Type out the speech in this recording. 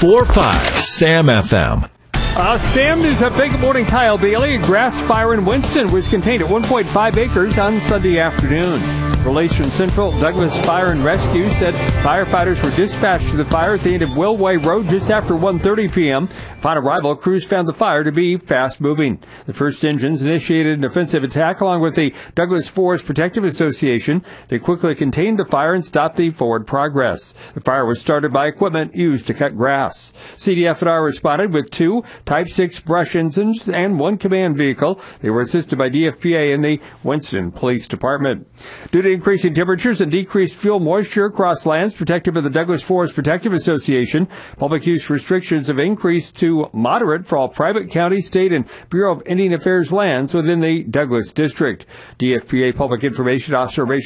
104.5 Sam FM. Sam, news update. Good morning, Kyle Bailey. A grass fire in Winston was contained at 1.5 acres on Sunday afternoon. Relation Central Douglas Fire and Rescue said firefighters were dispatched to the fire at the end of Willway Road just after 1:30 p.m. Upon arrival, crews found the fire to be fast-moving. The first engines initiated an offensive attack along with the Douglas Forest Protective Association. They quickly contained the fire and stopped the forward progress. The fire was started by equipment used to cut grass. CDF&R responded with 2 Type 6 brush engines and 1 command vehicle. They were assisted by DFPA and the Winston Police Department. Due to increasing temperatures and decreased fuel moisture across lands protected by the Douglas Forest Protective Association, public use restrictions have increased to moderate for all private, county, state, and Bureau of Indian Affairs lands within the Douglas District. DFPA Public Information Officer Rachel